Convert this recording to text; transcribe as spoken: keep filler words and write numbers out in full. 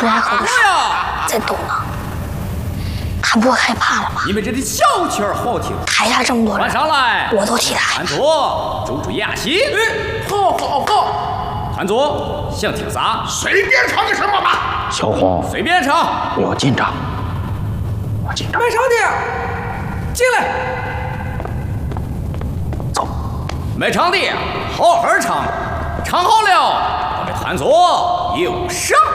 出来后的事在动呢，他不会害怕了吧？ 你们这里小气儿好听。 台下这么多人， 上来， 我都替他害怕。团座，注注雅兴。 好好好。 团座，想听啥？ 随便唱个什么吧。 小红， 随便唱。 我紧张，我紧张。 卖场的，进来。 走。 卖场的，好好唱，唱好了，我们团座有赏。